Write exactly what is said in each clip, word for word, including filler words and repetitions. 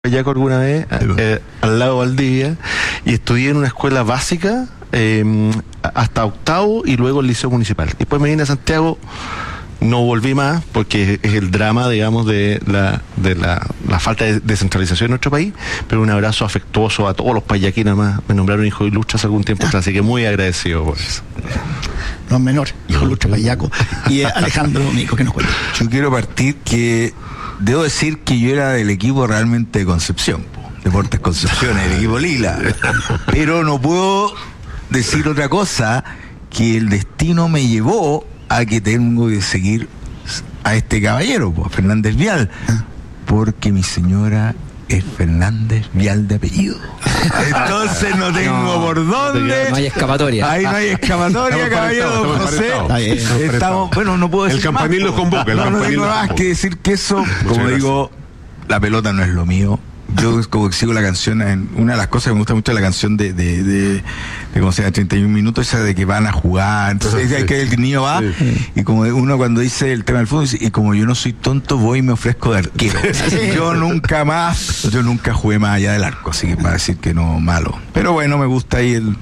Payaco alguna vez, eh, al lado de Valdivia, y estudié en una escuela básica eh, hasta octavo y luego el liceo municipal. Después me vine a Santiago, no volví más porque es el drama, digamos, de la de la, la falta de descentralización en nuestro país, pero un abrazo afectuoso a todos los payaquinos. Más me nombraron hijo ilustre hace algún tiempo atrás, así que muy agradecido por eso. No es menor, hijo ilustre payaco. Y Alejandro Mico, que nos cuenta. Yo quiero partir que debo decir que yo era del equipo realmente de Concepción, Deportes Concepción, el equipo Lila, pero no puedo decir otra cosa, que el destino me llevó a que tengo que seguir a este caballero, a Fernández Vial, porque mi señora es Fernández Vial de apellido. Entonces no tengo no, por dónde. No hay escapatoria. Ahí no hay escapatoria, caballero don José. Estamos, estamos, bueno, no puedo decir. El campanil los convoca. No, no tengo más que decir que eso, como digo, la pelota no es lo mío. Yo como sigo la canción, en una de las cosas que me gusta mucho es la canción de, de, de, de como sea, treinta y un minutos, esa de que van a jugar, entonces sí, que el niño va, sí. Y como uno cuando dice el tema del fútbol, y como yo no soy tonto, voy y me ofrezco de arquero. Sí. Yo nunca más, yo nunca jugué más allá del arco, así que para decir que no, malo. Pero bueno, me gusta ahí el,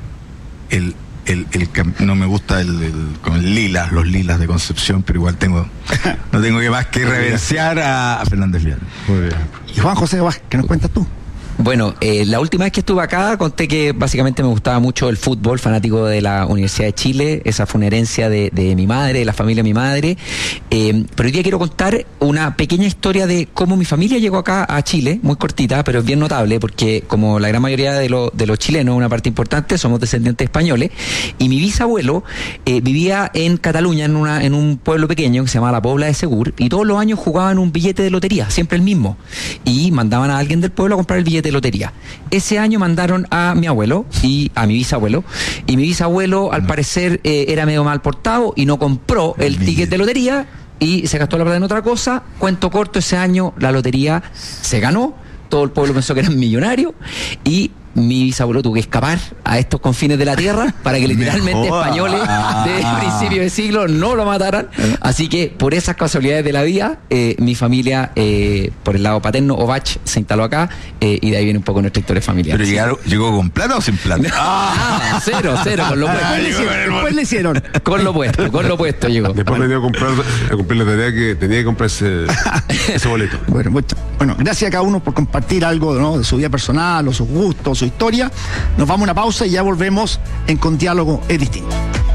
el El, el, no me gusta el, el, con el lilas, los lilas de Concepción, pero igual tengo, no tengo que más que reverenciar a, a Fernández Vial. Muy bien. Y Juan José Vázquez, ¿qué nos cuentas tú? Bueno, eh, la última vez que estuve acá conté que básicamente me gustaba mucho el fútbol, fanático de la Universidad de Chile. Esa fue una herencia de, de mi madre, de la familia de mi madre. Eh, pero hoy día quiero contar una pequeña historia de cómo mi familia llegó acá a Chile, muy cortita, pero es bien notable, porque como la gran mayoría de, lo, de los chilenos, una parte importante, somos descendientes españoles, y mi bisabuelo eh, vivía en Cataluña, en, una, en un pueblo pequeño que se llamaba La Pobla de Segur, y todos los años jugaban un billete de lotería, siempre el mismo, y mandaban a alguien del pueblo a comprar el billete de lotería. Ese año mandaron a mi abuelo y a mi bisabuelo, y mi bisabuelo al parecer eh, era medio mal portado y no compró el ticket de lotería y se gastó la plata en otra cosa. Cuento corto, ese año la lotería se ganó, todo el pueblo pensó que eran millonarios y mi bisabuelo tuvo que escapar a estos confines de la tierra para que literalmente españoles de principio de siglo no lo mataran. Así que por esas casualidades de la vida, eh, mi familia, eh, por el lado paterno, Ovach, se instaló acá, eh, y de ahí viene un poco nuestra historia familiar. ¿Pero llegaron, llegó con plata o sin plata? Ah, cero, cero, con lo puesto. Ah, después le hicieron. Con lo puesto, con lo puesto llegó. Después me dio a comprar, a cumplir la tarea que tenía que comprar ese, ese boleto. Bueno, mucho, bueno, gracias a cada uno por compartir algo, ¿no?, de su vida personal o sus gustos, su historia. Nos vamos a una pausa y ya volvemos en Con Diálogo es Distinto.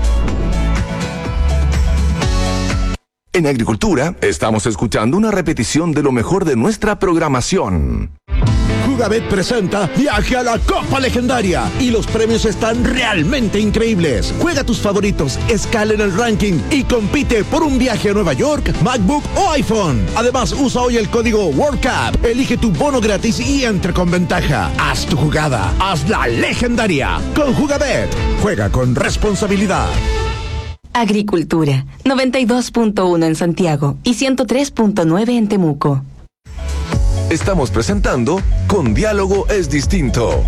En Agricultura estamos escuchando una repetición de lo mejor de nuestra programación. Jugabet presenta Viaje a la Copa Legendaria y los premios están realmente increíbles. Juega tus favoritos, escala en el ranking y compite por un viaje a Nueva York, MacBook o iPhone. Además, usa hoy el código World Cup, elige tu bono gratis y entra con ventaja. Haz tu jugada, hazla legendaria. Con Jugabet, juega con responsabilidad. Agricultura, noventa y dos punto uno en Santiago y ciento tres punto nueve en Temuco. Estamos presentando Con Diálogo es Distinto.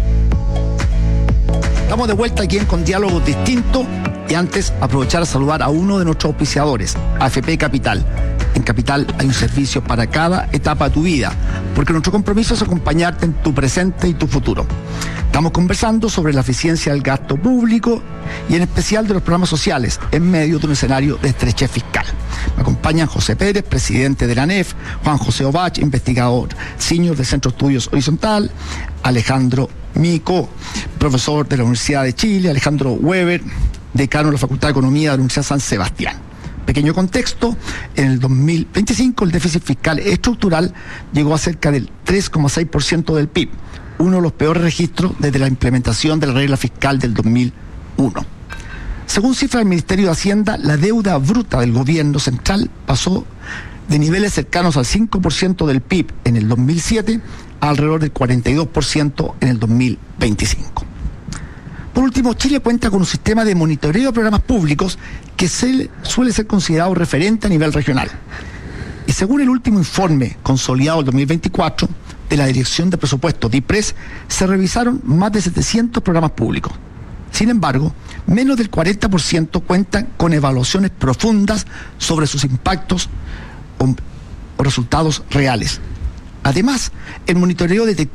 Estamos de vuelta aquí en Con Diálogo Distinto y antes aprovechar a saludar a uno de nuestros auspiciadores, A F P Capital. En Capital hay un servicio para cada etapa de tu vida, porque nuestro compromiso es acompañarte en tu presente y tu futuro. Estamos conversando sobre la eficiencia del gasto público y en especial de los programas sociales en medio de un escenario de estrechez fiscal. Me acompañan José Pérez, presidente de la A N E F, Juan José Ovach, investigador senior del Centro de Estudios Horizontal, Alejandro Mico, profesor de la Universidad de Chile, Alejandro Weber, decano de la Facultad de Economía de la Universidad San Sebastián. Pequeño contexto, en el dos mil veinticinco el déficit fiscal estructural llegó a cerca del tres coma seis por ciento del P I B, uno de los peores registros desde la implementación de la regla fiscal del dos mil uno. Según cifras del Ministerio de Hacienda, la deuda bruta del gobierno central pasó de niveles cercanos al cinco por ciento del P I B en el dos mil siete a alrededor del cuarenta y dos por ciento en el dos mil veinticinco. Por último, Chile cuenta con un sistema de monitoreo de programas públicos que se, suele ser considerado referente a nivel regional. Y según el último informe consolidado del dos mil veinticuatro de la Dirección de Presupuesto, DIPRES, se revisaron más de setecientos programas públicos. Sin embargo, menos del cuarenta por ciento cuentan con evaluaciones profundas sobre sus impactos o, o resultados reales. Además, el monitoreo detectó